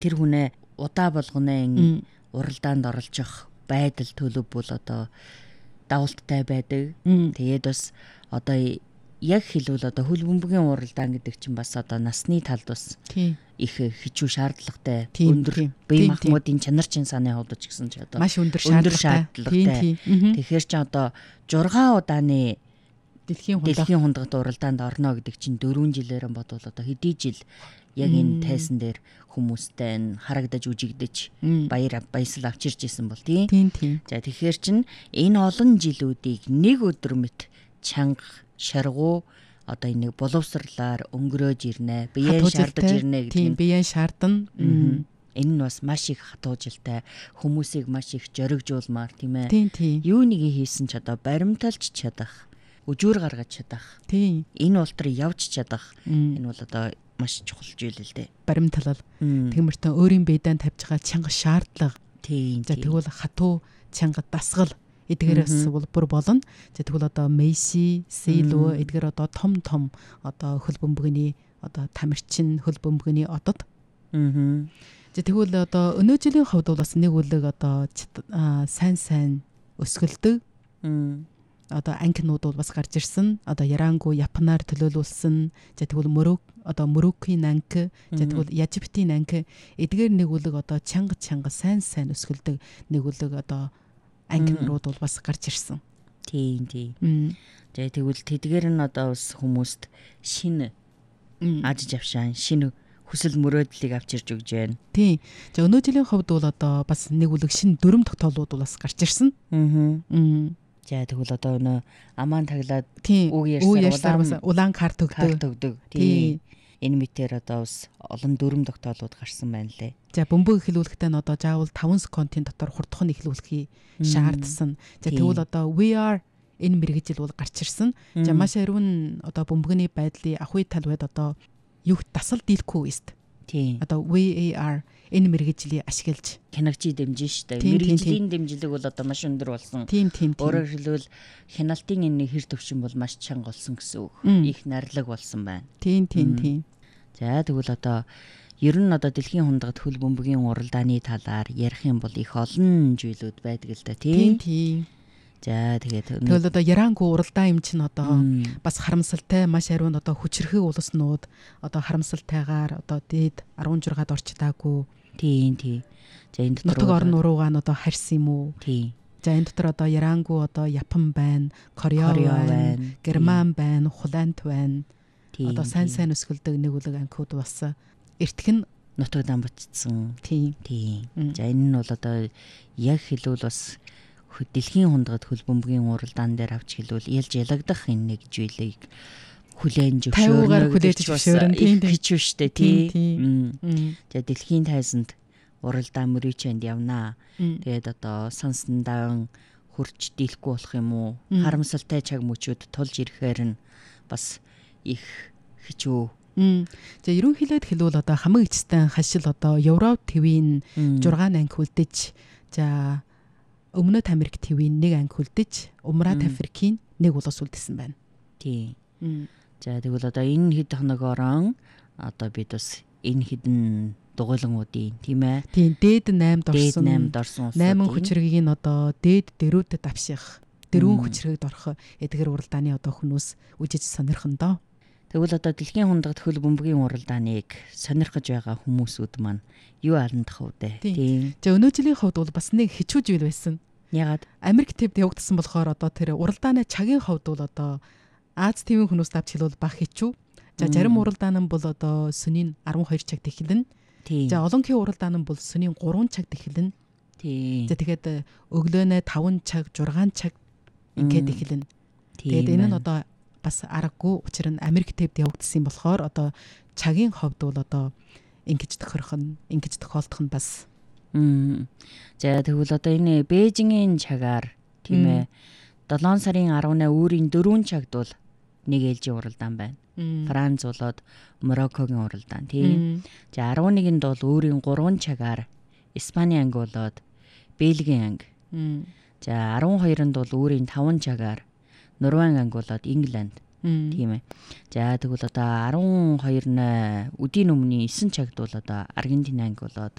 тэр хүнээ удаа болгоно уралдаанд оролцох байдал төлөв бол одоо давалттай байдаг. Тэгээд бас одоо яг хэлбэл одоо хөл бөмбөгийн уралдаан гэдэг чинь бас одоо насны талд бас их хичүү шаардлагатай өндөр бие махбодын чанар чин саны хувьд ч гэсэн ч одоо маш өндөр шаардлагатай. Тэгэхээр чи одоо 6 удааны дэлхийн хундагт уралдаанд орно гэдэг чинь 4 жилээр бодвол одоо хэдий жил яг энэ тайсан дээр хүмүүстэй харагдаж үжигдэж баясал авчирч исэн бол тийм. За тэгэхээр чин энэ олон жилүүдийг нэг өдөр мэт чанга шаргуу одоо энийг боловсрлаар өнгөрөөж ирнэ. Биеэ шаардаж ирнэ гэдэг нь. Биеэ шаардна. Энэ нь бас маш их хатуужилтай, хүмүүсийг маш их зоригжуулмаар тийм ээ. Юу нэг хийсэн ч одоо баримталж чадах, өжүүр гаргаж чадах. Энэ ултрыг явж чадах. Энэ бол одоо маш чухал зүйл л дээ. Баримтлал. Тэгмэртэн өөрийн биедээ тавьж байгаа чанга шаардлага. За тэгвэл хатуу чанга дасгал эдгээрээс бол бүр болно. Тэгвэл одоо Месси, Сило эдгээр одоо том одоо хөл бөмбөгийн одоо тамирчин хөл бөмбөгийн одод. Тэгвэл одоо өнөө жилийн хувьд бол бас нэг үлэг одоо сайн өсгөлдөг. Одоо анкинууд бол бас гарч ирсэн. Одоо Ярангу Японаар төлөөлүүлсэн. Тэгвэл Мөрөкийн анки, тэгвэл Яжиптийн анки эдгээр нэг үлэг одоо чанга сайн өсгөлдөг нэг үлэг одоо анкинууд бол бас гарч ирсэн. Тийм. Тэгвэл тэдгээр нь одоо бас хүмүүст шинэ аж авшаан, шинэ хүсэл мөрөөдлийг авчирж өгж байна. Тийм. За өнөө жилийн хувьд бол одоо бас нэг үлэг шинэ дүрм тогтоолууд бол бас гарч ирсэн. За тэгвэл одоо өнөө амаан таглаад үг ярьсаар улаан карт өгдөг. Тийм. Энэ мэтэр одоо бас олон дүрм тогтоолууд гарсан байна лээ. За бөмбөг эхлүүлэхдээ нь одоо заавал 5 секундын дотор хурдхан эхлүүлэхийг шаардсан. За тэгвэл одоо we are энэ мэргэжил бол гарч ирсэн. За маш ариун одоо бөмбөгний байдлыг ахуй талбайд одоо юг дасал дийлэхгүй өст. Тийм. Одоо we are энэ мэргэжлийг ашиглаж хянагчийг дэмжин штэ. Мэргэжлийн дэмжлэг бол одоо маш өндөр болсон. Тийм. Өөрөөр хэлбэл хяналтын энэ хэр төвшин бол маш чанга болсон гэсэн үг. Их нарлаг болсон байна. Тийм. За тэгвэл одоо ер нь одоо дэлхийн хундагт хөл бөмбөгийн уралдааны талаар ярих юм бол их олон зүйлүүд байдаг л да тийм. За тэгээд одоо Ярангу уралдаан юм чинь одоо бас харамсалтай маш ариун одоо хүчрхэг улснууд одоо харамсалтайгаар одоо дээд 16-ад орч таагүй. Тийм. За энэ дотор нутаг орн уруугаа нь одоо харьсан юм уу? Тийм. За энэ дотор одоо Ярангу одоо Япон байна, Корея байна, Герман байна, Холланд байна. Одоо сайн өсгөлдөг нэг үлэг анкууд бас эртхэн нутагдан бутцсан. Тийм. За энэ нь бол одоо яг хэлвэл бас дэлхийн хундагт хөл бөмбөгийн уралдаан дээр авч хэлвэл ялж ялагдах энэ нэг зүйлийг хүлээн зөвшөөрнө гэж штэ тийм. За дэлхийн тайзанд уралдаан мөрөчөнд явнаа. Тэгээд одоо сонсноо хурж дийлэхгүй болох юм уу? Харамсалтай чаг мөчүүд тулж ирэхээр нь бас их хичүү. За ерөнхийдөө хэлвэл одоо хамаг эцтэй хашил одоо Европ твийн 6 анги үлдэж за Өмнөд Америк твийн 1 анги үлдэж Умрат Африкийн 1 улс үлдсэн байна. Тийм. За тэгвэл одоо энэ хэд хоногоорон одоо бид бас энэ хэдэн дугуйлангуудын тийм ээ. Тийм дээд 8-д орсон. 8 хүчирхгийг нь одоо дээд дөрүүдэд авших. Дөрвөн хүчирхэгд орох эдгээр уралдааны одоо хүмүүс үжиж сонирхон доо. Тэгвэл одоо дэлхийн хундагт хөл бөмбөгийн уралдааныг сонирхож байгаа хүмүүсүүд маань юу аландах вэ? Тийм. За өнөө жилийн хувьд бол бас нэг хичүү зүйл байсан. Ягаад? Америк твд явагдсан болохоор одоо тэр уралдааны цагийн хувьд бол одоо Аз твийн хүмүүс давч хэлвэл баг хичүү. За зарим уралдаан нь бол одоо сөнийн 12 цагт эхэлнэ. За олонхийн уралдаан нь бол сөнийн 3 цагт эхэлнэ. За тэгээд өглөөнөө 5 цаг, 6 цаг ингээд эхэлнэ. Тэгээд энэ нь одоо бас аргагүй учир нь Америк твд явагдсан болохоор одоо цагийн хувьд бол одоо ингэж тохиолдох нь бас. За тэгвэл одоо энэ Бээжингийн цагаар тийм ээ 7 сарын 18 өөрийн 4 цагт бол нэг ээлжийн уралдаан байна. Франц болоод Мороккогийн уралдаан тийм. За 11-нд бол өөрийн 3 цагаар Испани анги болоод Бельгийн анги. За 12-нд бол өөрийн 5 цагаар Норвеги анги болоод Ингланд тийм ээ. За тэгвэл одоо 12-ны өдийн өмнө 9 цагт бол одоо Аргентин анги болоод